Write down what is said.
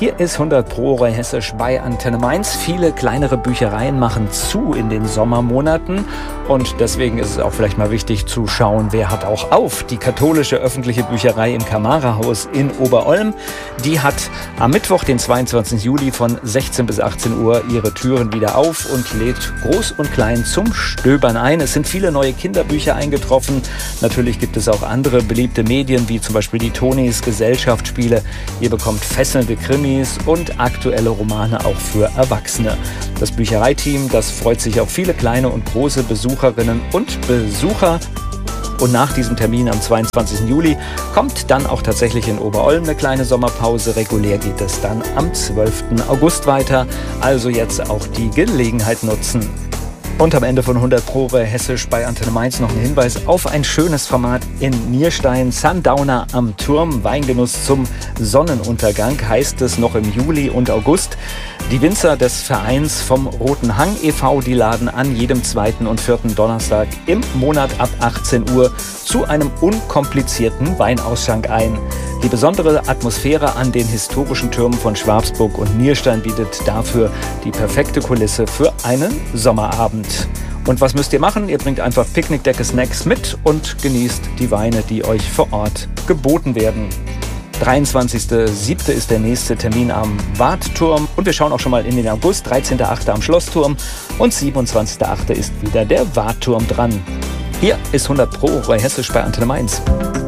Hier ist 100 Pro Hessisch bei Antenne Mainz. Viele kleinere Büchereien machen zu in den Sommermonaten und deswegen ist es auch vielleicht mal wichtig zu schauen, wer hat auch auf. Die katholische öffentliche Bücherei im Kamara-Haus in Oberolm, die hat am Mittwoch, den 22. Juli von 16 bis 18 Uhr ihre Türen wieder auf und lädt groß und klein zum Stöbern ein. Es sind viele neue Kinderbücher eingetroffen. Natürlich gibt es auch andere beliebte Medien, wie zum Beispiel die Tonis Gesellschaftsspiele. Ihr bekommt fesselnde Krimis und aktuelle Romane auch für Erwachsene. Das Büchereiteam, das freut sich auf viele kleine und große Besucherinnen und Besucher. Und nach diesem Termin am 22. Juli kommt dann auch tatsächlich in Oberolm eine kleine Sommerpause. Regulär geht es dann am 12. August weiter. Also jetzt auch die Gelegenheit nutzen. Und am Ende von 100 Pro Hessisch bei Antenne Mainz noch ein Hinweis auf ein schönes Format in Nierstein. Sundowner am Turm, Weingenuss zum Sonnenuntergang heißt es noch im Juli und August. Die Winzer des Vereins vom Roten Hang e.V., die laden an jedem 2. und 4. Donnerstag im Monat ab 18 Uhr zu einem unkomplizierten Weinausschank ein. Die besondere Atmosphäre an den historischen Türmen von Schwabsburg und Nierstein bietet dafür die perfekte Kulisse für einen Sommerabend. Und was müsst ihr machen? Ihr bringt einfach Picknickdecke, Snacks mit und genießt die Weine, die euch vor Ort geboten werden. 23.07. ist der nächste Termin am Wartturm und wir schauen auch schon mal in den August. 13.08. am Schlossturm und 27.08. ist wieder der Wartturm dran. Hier ist 100 Pro Hessisch bei Antenne Mainz.